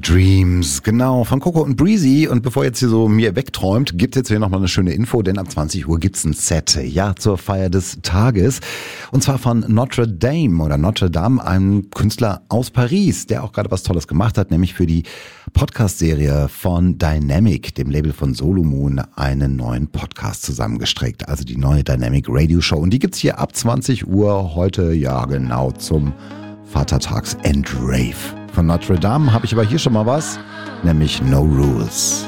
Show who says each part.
Speaker 1: Dreams, genau, von Coco und Breezy. Und bevor jetzt hier so mir wegträumt, gibt's jetzt hier nochmal eine schöne Info, denn ab 20 Uhr gibt's ein Set, ja, zur Feier des Tages. Und zwar von Notre Dame, einem Künstler aus Paris, der auch gerade was Tolles gemacht hat, nämlich für die Podcast-Serie von Dynamic, dem Label von Solomon, einen neuen Podcast zusammengestrickt. Also die neue Dynamic Radio Show. Und die gibt's hier ab 20 Uhr heute, ja genau, zum Vatertags-End-Rave. Von Notre Dame habe ich aber hier schon mal was, nämlich No Rules.